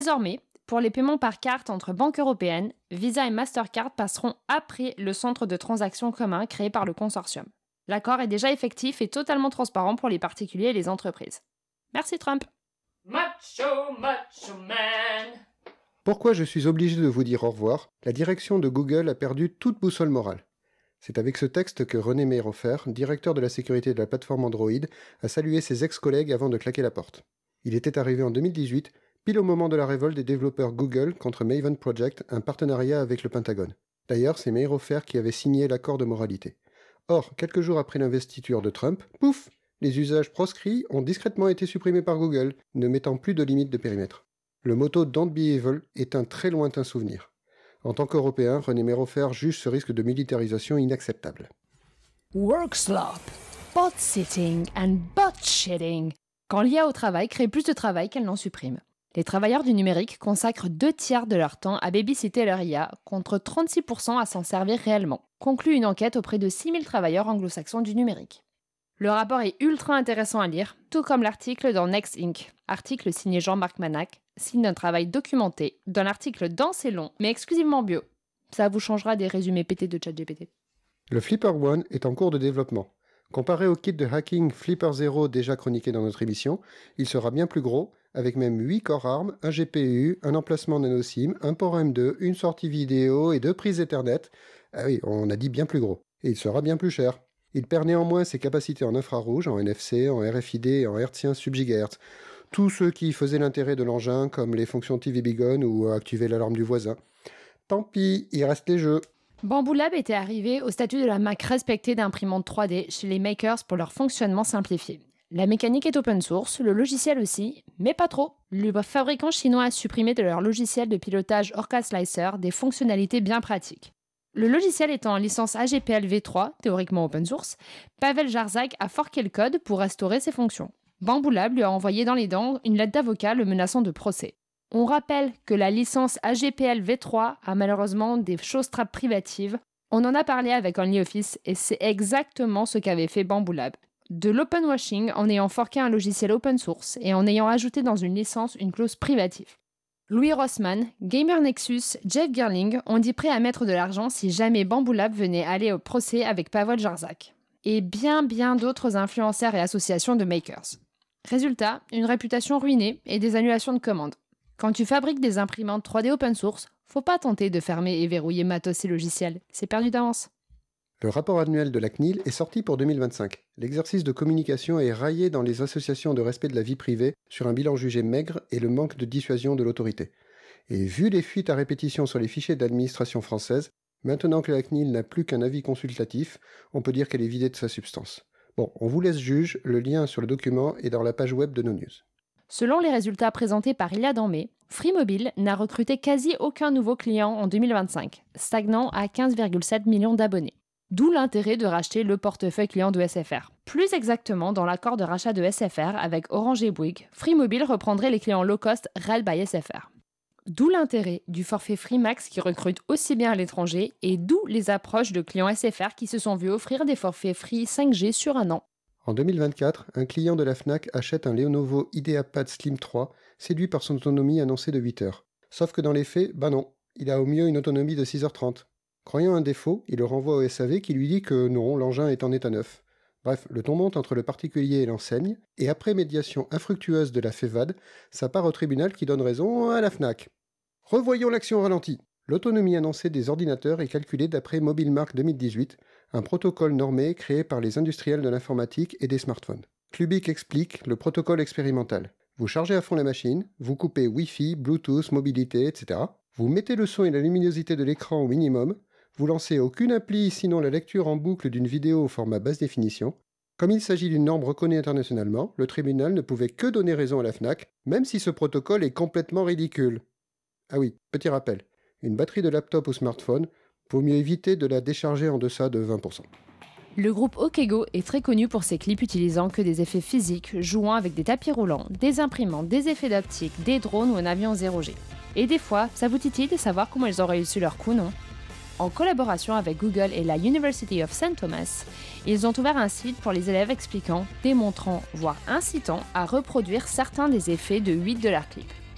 Désormais, pour les paiements par carte entre banques européennes, Visa et Mastercard passeront après le centre de transactions commun créé par le consortium. L'accord est déjà effectif et totalement transparent pour les particuliers et les entreprises. Merci Trump. Macho, macho man. Pourquoi je suis obligé de vous dire au revoir? La direction de Google a perdu toute boussole morale. C'est avec ce texte que René Meyerhofer, directeur de la sécurité de la plateforme Android, a salué ses ex-collègues avant de claquer la porte. Il était arrivé en 2018, pile au moment de la révolte des développeurs Google contre Maven Project, un partenariat avec le Pentagone. D'ailleurs, c'est Meyerhofer qui avait signé l'accord de moralité. Or, quelques jours après l'investiture de Trump, pouf, les usages proscrits ont discrètement été supprimés par Google, ne mettant plus de limite de périmètre. Le motto Don't be evil est un très lointain souvenir. En tant qu'Européen, René Meyerhofer juge ce risque de militarisation inacceptable. Work slop, bot sitting and bot shitting. Quand l'IA au travail crée plus de travail qu'elle n'en supprime. Les travailleurs du numérique consacrent 2/3 de leur temps à babysitter leur IA, contre 36% à s'en servir réellement, conclut une enquête auprès de 6000 travailleurs anglo-saxons du numérique. Le rapport est ultra intéressant à lire, tout comme l'article dans Next Inc., article signé Jean-Marc Manac, signe d'un travail documenté, d'un article dense et long, mais exclusivement bio. Ça vous changera des résumés pétés de ChatGPT. Le Flipper One est en cours de développement. Comparé au kit de hacking Flipper Zero déjà chroniqué dans notre émission, il sera bien plus gros, avec même 8 Core ARM, un GPU, un emplacement nano SIM, un port M2, une sortie vidéo et 2 prises Ethernet. Ah oui, on a dit bien plus gros. Et il sera bien plus cher. Il perd néanmoins ses capacités en infrarouge, en NFC, en RFID et en hertzien sub-gigahertz. Tous ceux qui faisaient l'intérêt de l'engin, comme les fonctions TV Bigon ou activer l'alarme du voisin. Tant pis, il reste les jeux. Bamboo Lab était arrivé au statut de la marque respectée d'imprimante 3D chez les makers pour leur fonctionnement simplifié. La mécanique est open source, le logiciel aussi, mais pas trop. Le fabricant chinois a supprimé de leur logiciel de pilotage Orca Slicer des fonctionnalités bien pratiques. Le logiciel étant en licence AGPL v3, théoriquement open source, Pavel Jarzak a forqué le code pour restaurer ses fonctions. Bamboo Lab lui a envoyé dans les dents une lettre d'avocat le menaçant de procès. On rappelle que la licence AGPL v3 a malheureusement des choses très privatives. On en a parlé avec OnlyOffice et c'est exactement ce qu'avait fait Bamboo Lab. De l'open washing en ayant forqué un logiciel open source et en ayant ajouté dans une licence une clause privative. Louis Rossmann, Gamer Nexus, Jeff Gerling ont dit prêts à mettre de l'argent si jamais Bamboo Lab venait aller au procès avec Pavel Jarzak. Et bien d'autres influenceurs et associations de makers. Résultat, une réputation ruinée et des annulations de commandes. Quand tu fabriques des imprimantes 3D open source, faut pas tenter de fermer et verrouiller matos et logiciels, c'est perdu d'avance. Le rapport annuel de la CNIL est sorti pour 2025. L'exercice de communication est raillé dans les associations de respect de la vie privée sur un bilan jugé maigre et le manque de dissuasion de l'autorité. Et vu les fuites à répétition sur les fichiers d'administration française, maintenant que la CNIL n'a plus qu'un avis consultatif, on peut dire qu'elle est vidée de sa substance. Bon, on vous laisse juge, le lien sur le document est dans la page web de nos news. Selon les résultats présentés par Iliad en mai, Free Mobile n'a recruté quasi aucun nouveau client en 2025, stagnant à 15,7 millions d'abonnés. D'où l'intérêt de racheter le portefeuille client de SFR. Plus exactement, dans l'accord de rachat de SFR avec Orange et Bouygues, Free Mobile reprendrait les clients low-cost REL by SFR. D'où l'intérêt du forfait Free Max qui recrute aussi bien à l'étranger et d'où les approches de clients SFR qui se sont vus offrir des forfaits Free 5G sur un an. En 2024, un client de la Fnac achète un Lenovo IdeaPad Slim 3, séduit par son autonomie annoncée de 8 heures. Sauf que dans les faits, non, il a au mieux une autonomie de 6h30. Croyant un défaut, il le renvoie au SAV qui lui dit que non, l'engin est en état neuf. Bref, le ton monte entre le particulier et l'enseigne, et après médiation infructueuse de la FEVAD, ça part au tribunal qui donne raison à la Fnac. Revoyons l'action au ralenti. L'autonomie annoncée des ordinateurs est calculée d'après MobileMark 2018, un protocole normé créé par les industriels de l'informatique et des smartphones. Clubic explique le protocole expérimental. Vous chargez à fond la machine, vous coupez Wi-Fi, Bluetooth, mobilité, etc. Vous mettez le son et la luminosité de l'écran au minimum, vous lancez aucune appli sinon la lecture en boucle d'une vidéo au format basse définition. Comme il s'agit d'une norme reconnue internationalement, le tribunal ne pouvait que donner raison à la Fnac, même si ce protocole est complètement ridicule. Ah oui, petit rappel, une batterie de laptop ou smartphone, vaut mieux éviter de la décharger en deçà de 20%. Le groupe Okego est très connu pour ses clips utilisant que des effets physiques, jouant avec des tapis roulants, des imprimantes, des effets d'optique, des drones ou un avion 0G. Et des fois, ça vous titille de savoir comment ils ont réussi leur coup, non ? En collaboration avec Google et la University of St. Thomas, ils ont ouvert un site pour les élèves expliquant, démontrant, voire incitant à reproduire certains des effets de 8 de leurs clips.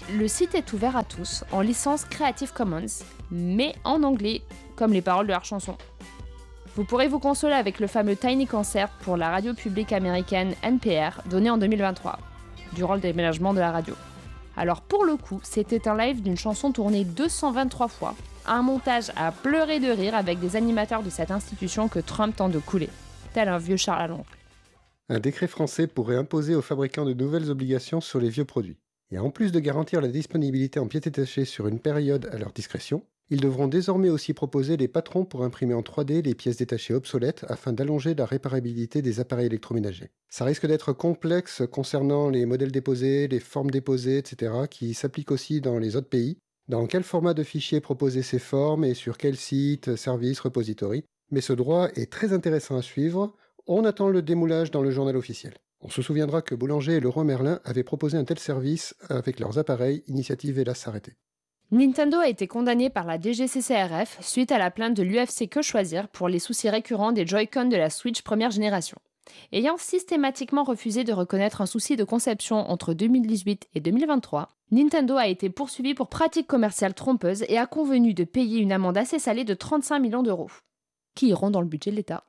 Le site est ouvert à tous, en licence Creative Commons, mais en anglais, comme les paroles de leur chanson. Vous pourrez vous consoler avec le fameux Tiny Concert pour la radio publique américaine NPR, donné en 2023, durant le déménagement de la radio. Alors pour le coup, c'était un live d'une chanson tournée 223 fois, un montage à pleurer de rire avec des animateurs de cette institution que Trump tente de couler, tel un vieux Charles à l'oncle. Un décret français pourrait imposer aux fabricants de nouvelles obligations sur les vieux produits. Et en plus de garantir la disponibilité en pièces détachées sur une période à leur discrétion, ils devront désormais aussi proposer les patrons pour imprimer en 3D les pièces détachées obsolètes afin d'allonger la réparabilité des appareils électroménagers. Ça risque d'être complexe concernant les modèles déposés, les formes déposées, etc., qui s'appliquent aussi dans les autres pays. Dans quel format de fichier proposer ces formes et sur quel site, service, repository. Mais ce droit est très intéressant à suivre. On attend le démoulage dans le journal officiel. On se souviendra que Boulanger et Leroy Merlin avaient proposé un tel service avec leurs appareils, initiative hélas arrêtée. Nintendo a été condamné par la DGCCRF suite à la plainte de l'UFC Que Choisir pour les soucis récurrents des Joy-Con de la Switch première génération. Ayant systématiquement refusé de reconnaître un souci de conception entre 2018 et 2023, Nintendo a été poursuivi pour pratiques commerciales trompeuses et a convenu de payer une amende assez salée de 35 millions d'euros, qui iront dans le budget de l'État.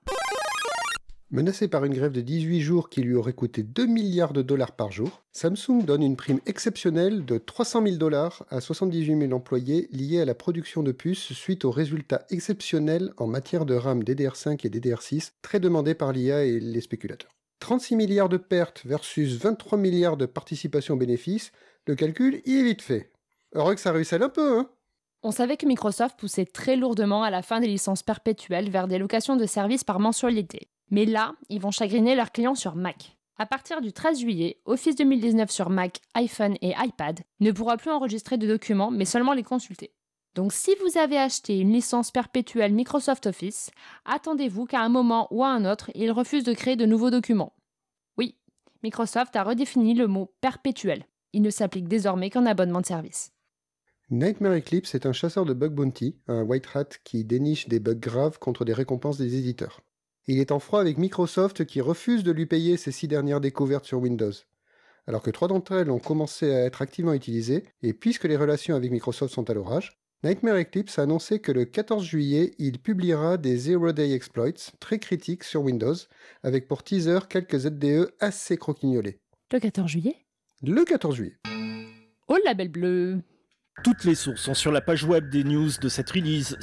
Menacé par une grève de 18 jours qui lui aurait coûté 2 milliards de dollars par jour, Samsung donne une prime exceptionnelle de 300 000 dollars à 78 000 employés liés à la production de puces suite aux résultats exceptionnels en matière de RAM DDR5 et DDR6 très demandés par l'IA et les spéculateurs. 36 milliards de pertes versus 23 milliards de participation bénéfices, le calcul y est vite fait. Heureux que ça ruisselle un peu, hein. On savait que Microsoft poussait très lourdement à la fin des licences perpétuelles vers des locations de services par mensualité. Mais là, ils vont chagriner leurs clients sur Mac. À partir du 13 juillet, Office 2019 sur Mac, iPhone et iPad ne pourra plus enregistrer de documents, mais seulement les consulter. Donc si vous avez acheté une licence perpétuelle Microsoft Office, attendez-vous qu'à un moment ou à un autre, ils refusent de créer de nouveaux documents. Oui, Microsoft a redéfini le mot perpétuel. Il ne s'applique désormais qu'en abonnement de service. Nightmare Eclipse est un chasseur de bug bounty, un white hat qui déniche des bugs graves contre des récompenses des éditeurs. Il est en froid avec Microsoft qui refuse de lui payer ses 6 dernières découvertes sur Windows. Alors que 3 d'entre elles ont commencé à être activement utilisées, et puisque les relations avec Microsoft sont à l'orage, Nightmare Eclipse a annoncé que le 14 juillet, il publiera des Zero-Day Exploits très critiques sur Windows, avec pour teaser quelques ZDE assez croquignolés. Le 14 juillet ? Le 14 juillet. Oh, le label bleu ! Toutes les sources sont sur la page web des news de cette release,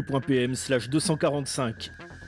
cpu.pm/245.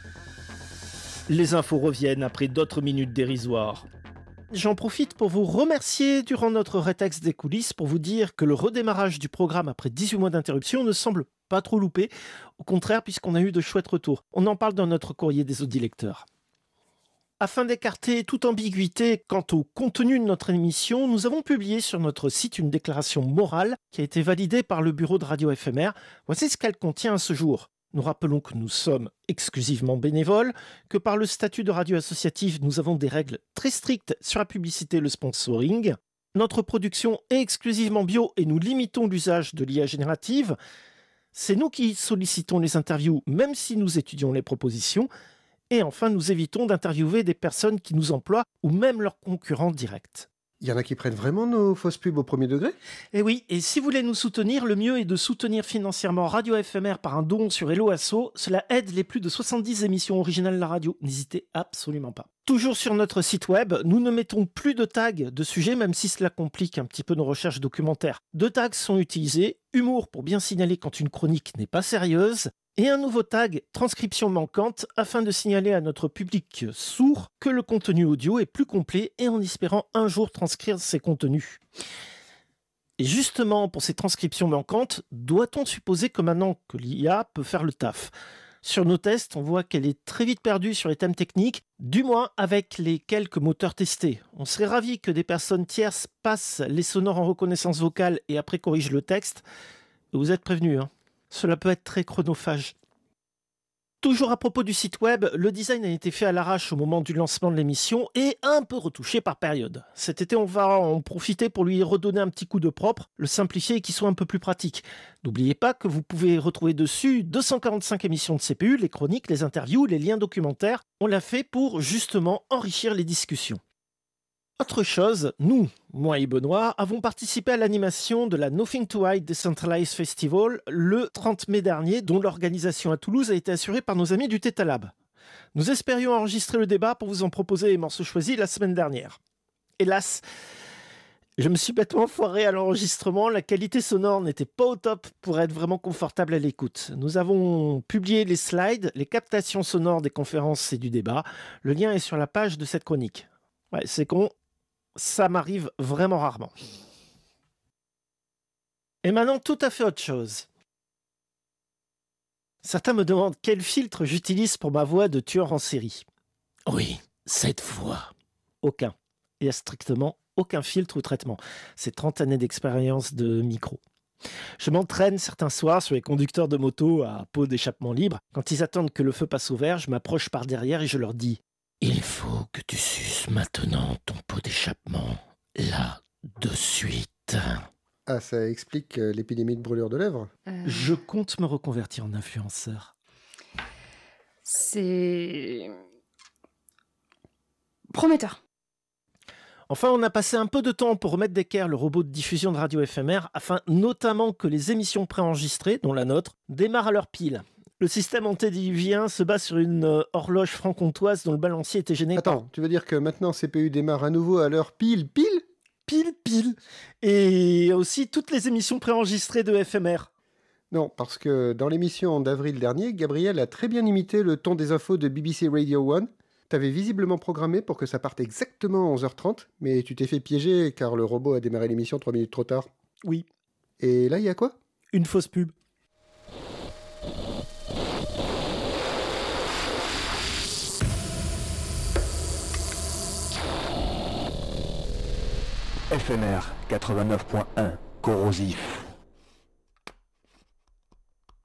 Les infos reviennent après d'autres minutes dérisoires. J'en profite pour vous remercier durant notre rétexte des coulisses pour vous dire que le redémarrage du programme après 18 mois d'interruption ne semble pas trop loupé. Au contraire, puisqu'on a eu de chouettes retours. On en parle dans notre courrier des audilecteurs. Afin d'écarter toute ambiguïté quant au contenu de notre émission, nous avons publié sur notre site une déclaration morale qui a été validée par le bureau de Radio FMR. Voici ce qu'elle contient à ce jour. Nous rappelons que nous sommes exclusivement bénévoles, que par le statut de radio associative, nous avons des règles très strictes sur la publicité et le sponsoring. Notre production est exclusivement bio et nous limitons l'usage de l'IA générative. C'est nous qui sollicitons les interviews, même si nous étudions les propositions. Et enfin, nous évitons d'interviewer des personnes qui nous emploient ou même leurs concurrents directs. Il y en a qui prennent vraiment nos fausses pubs au premier degré ? Et oui, et si vous voulez nous soutenir, le mieux est de soutenir financièrement Radio FMR par un don sur Hello Asso. Cela aide les plus de 70 émissions originales de la radio. N'hésitez absolument pas. Toujours sur notre site web, nous ne mettons plus de tags de sujets, même si cela complique un petit peu nos recherches documentaires. 2 tags sont utilisés, humour pour bien signaler quand une chronique n'est pas sérieuse, et un nouveau tag, transcription manquante, afin de signaler à notre public sourd que le contenu audio est plus complet et en espérant un jour transcrire ces contenus. Et justement, pour ces transcriptions manquantes, doit-on supposer que maintenant que l'IA peut faire le taf ? Sur nos tests, on voit qu'elle est très vite perdue sur les thèmes techniques, du moins avec les quelques moteurs testés. On serait ravi que des personnes tierces passent les sonores en reconnaissance vocale et après corrigent le texte. Vous êtes prévenus, hein. Cela peut être très chronophage. Toujours à propos du site web, le design a été fait à l'arrache au moment du lancement de l'émission et un peu retouché par période. Cet été, on va en profiter pour lui redonner un petit coup de propre, le simplifier et qu'il soit un peu plus pratique. N'oubliez pas que vous pouvez retrouver dessus 245 émissions de CPU, les chroniques, les interviews, les liens documentaires. On l'a fait pour justement enrichir les discussions. Autre chose, nous, moi et Benoît, avons participé à l'animation de la Nothing to Hide Decentralized Festival le 30 mai dernier, dont l'organisation à Toulouse a été assurée par nos amis du Theta Lab. Nous espérions enregistrer le débat pour vous en proposer les morceaux choisis la semaine dernière. Hélas, je me suis bêtement foiré à l'enregistrement, la qualité sonore n'était pas au top pour être vraiment confortable à l'écoute. Nous avons publié les slides, les captations sonores des conférences et du débat. Le lien est sur la page de cette chronique. Ouais, c'est con, ça m'arrive vraiment rarement. Et maintenant, tout à fait autre chose. Certains me demandent quel filtre j'utilise pour ma voix de tueur en série. Oui, cette voix. Aucun. Il y a strictement aucun filtre ou traitement. C'est 30 années d'expérience de micro. Je m'entraîne certains soirs sur les conducteurs de moto à pot d'échappement libre. Quand ils attendent que le feu passe au vert, je m'approche par derrière et je leur dis « Il faut que tu suces maintenant ton pot d'échappement, là, de suite. » Ah, ça explique l'épidémie de brûlure de lèvres. Je compte me reconvertir en influenceur. C'est prometteur. Enfin, on a passé un peu de temps pour remettre d'équerre le robot de diffusion de radio éphémère, afin notamment que les émissions préenregistrées, dont la nôtre, démarrent à leur pile. Le système antédiluvien se base sur une horloge franc-comtoise dont le balancier était gêné Attends, tu veux dire que maintenant CPU démarre à nouveau à l'heure pile. pile. Et aussi toutes les émissions préenregistrées de FMR. Non, parce que dans l'émission d'avril dernier, Gabriel a très bien imité le ton des infos de BBC Radio 1. T'avais visiblement programmé pour que ça parte exactement à 11h30, mais tu t'es fait piéger car le robot a démarré l'émission 3 minutes trop tard. Oui. Et là, il y a quoi ? Une fausse pub. FMR 89.1, corrosif. Encore ?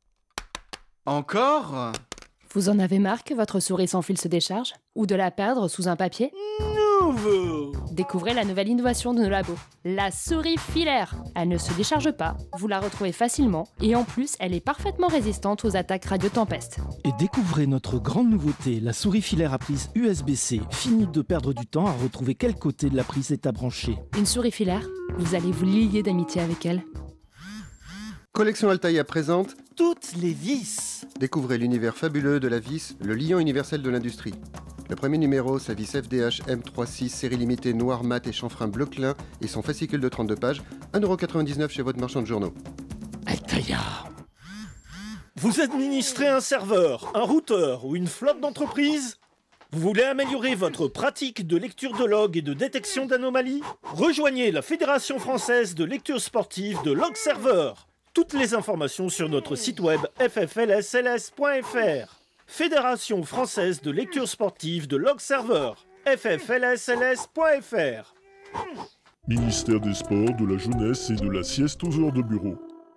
Vous en avez marre que votre souris sans fil se décharge ? Ou de la perdre sous un papier ? Nouveau. Découvrez la nouvelle innovation de nos labos, la souris filaire. Elle ne se décharge pas, vous la retrouvez facilement, et en plus, elle est parfaitement résistante aux attaques radio-tempête. Et découvrez notre grande nouveauté, la souris filaire à prise USB-C. Fini de perdre du temps à retrouver quel côté de la prise est à brancher. Une souris filaire, vous allez vous lier d'amitié avec elle. Collection Altaïa présente Toutes les vis. Découvrez l'univers fabuleux de la vis, le lion universel de l'industrie. Le premier numéro, sa vis FDH M36 série limitée noir mat et chanfrein bleu clin et son fascicule de 32 pages, 1,99€ chez votre marchand de journaux. Altaïa. Vous administrez un serveur, un routeur ou une flotte d'entreprise ? Vous voulez améliorer votre pratique de lecture de log et de détection d'anomalies ? Rejoignez la Fédération française de lecture sportive de Log Server. Toutes les informations sur notre site web fflsls.fr. Fédération française de lecture sportive de Log Server, fflsls.fr. Ministère des Sports, de la Jeunesse et de la Sieste aux heures de bureau.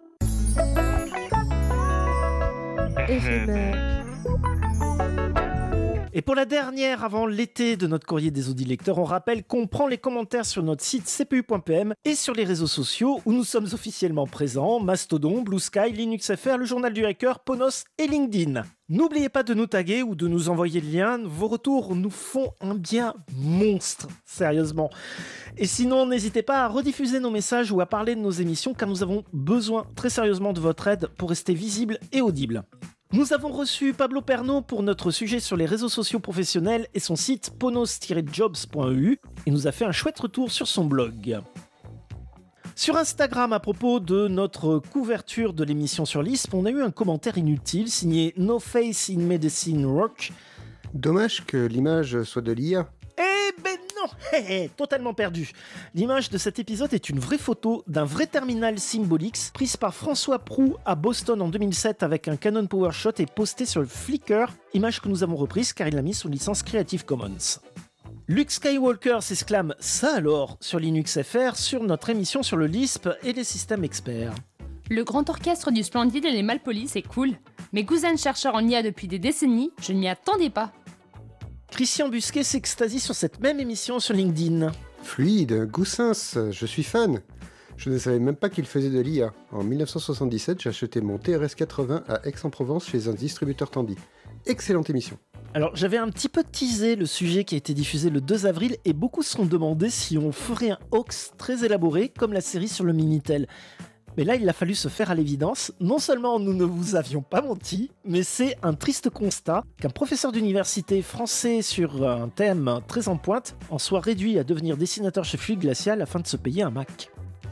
Et pour la dernière avant l'été de notre courrier des audilecteurs, on rappelle qu'on prend les commentaires sur notre site cpu.pm et sur les réseaux sociaux où nous sommes officiellement présents, Mastodon, Blue Sky, LinuxFR, le journal du hacker, Ponos et LinkedIn. N'oubliez pas de nous taguer ou de nous envoyer le lien, vos retours nous font un bien monstre, sérieusement. Et sinon, n'hésitez pas à rediffuser nos messages ou à parler de nos émissions car nous avons besoin très sérieusement de votre aide pour rester visibles et audibles. Nous avons reçu Pablo Pernaut pour notre sujet sur les réseaux sociaux professionnels et son site ponos-jobs.eu et nous a fait un chouette retour sur son blog. Sur Instagram, à propos de notre couverture de l'émission sur l'ISP, on a eu un commentaire inutile signé No Face in Medicine Rock. Dommage que l'image soit de l'IA. Eh ben non, totalement perdu. L'image de cet épisode est une vraie photo d'un vrai terminal Symbolix prise par François Proux à Boston en 2007 avec un Canon PowerShot et postée sur le Flickr, image que nous avons reprise car il l'a mis sous licence Creative Commons. Luke Skywalker s'exclame « Ça alors !» sur LinuxFR sur notre émission sur le Lisp et les systèmes experts. Le grand orchestre du Splendide et les Malpolis, c'est cool. Mes cousins chercheurs en IA depuis des décennies, je ne m'y attendais pas. Christian Busquet s'extasie sur cette même émission sur LinkedIn. Fluide, Goussens, je suis fan. Je ne savais même pas qu'il faisait de l'IA. En 1977, j'ai acheté mon TRS-80 à Aix-en-Provence chez un distributeur Tandy. Excellente émission. Alors, j'avais un petit peu teasé le sujet qui a été diffusé le 2 avril et beaucoup se sont demandé si on ferait un hoax très élaboré comme la série sur le Minitel. Mais là, il a fallu se faire à l'évidence. Non seulement nous ne vous avions pas menti, mais c'est un triste constat qu'un professeur d'université français sur un thème très en pointe en soit réduit à devenir dessinateur chez Fluide Glacial afin de se payer un Mac.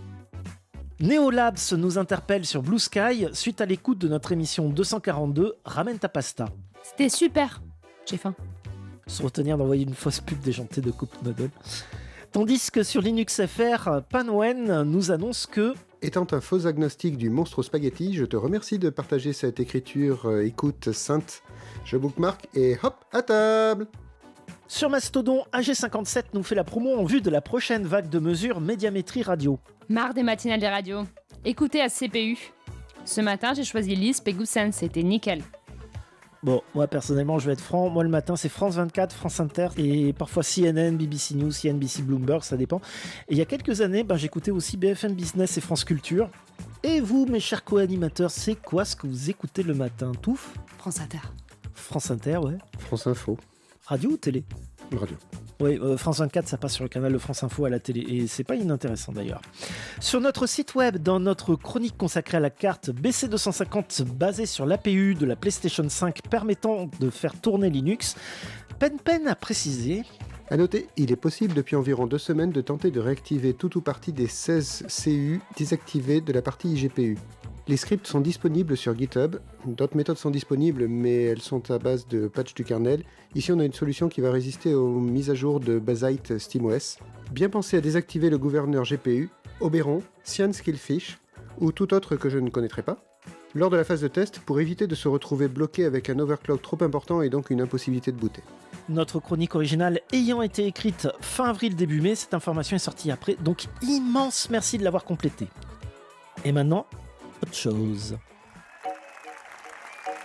Neolabs nous interpelle sur Blue Sky suite à l'écoute de notre émission 242 Ramène ta pasta. C'était super. J'ai faim. Se retenir d'envoyer une fausse pub déjantée de Coupe Noodle. Tandis que sur Linux FR, Panwen nous annonce que... Étant un faux agnostique du monstre au spaghetti, je te remercie de partager cette écriture écoute sainte. Je bookmark et hop, à table. Sur Mastodon, AG57 nous fait la promo en vue de la prochaine vague de mesures médiamétrie radio. Marre des matinales des radios. Écoutez à CPU. Ce matin, j'ai choisi Lisp et GoodSense, c'était nickel. Bon, moi personnellement, je vais être franc. Moi le matin, c'est France 24, France Inter et parfois CNN, BBC News, CNBC, Bloomberg, ça dépend. Et il y a quelques années, j'écoutais aussi BFM Business et France Culture. Et vous, mes chers co-animateurs, c'est quoi ce que vous écoutez le matin? Touffe? France Inter. France Inter, ouais. France Info. Radio ou télé? Radio. Oui, France 24, ça passe sur le canal de France Info à la télé, et c'est pas inintéressant d'ailleurs. Sur notre site web, dans notre chronique consacrée à la carte BC250 basée sur l'APU de la PlayStation 5 permettant de faire tourner Linux, Pen a précisé... A noter, il est possible depuis environ 2 semaines de tenter de réactiver tout ou partie des 16 CU désactivés de la partie IGPU. Les scripts sont disponibles sur GitHub, d'autres méthodes sont disponibles mais elles sont à base de patch du kernel. Ici on a une solution qui va résister aux mises à jour de Basite SteamOS. Bien penser à désactiver le gouverneur GPU, Oberon, Cyan Skillfish ou tout autre que je ne connaîtrai pas lors de la phase de test pour éviter de se retrouver bloqué avec un overclock trop important et donc une impossibilité de booter. Notre chronique originale ayant été écrite fin avril début mai, cette information est sortie après, donc immense merci de l'avoir complétée. Et maintenant, autre chose.